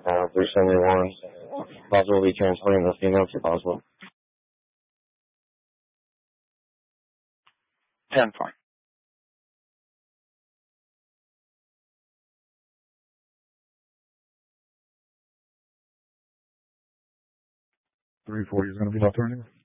371. Possible be transporting the female to Boswell. 10 fine. $340 is going to be the alternative.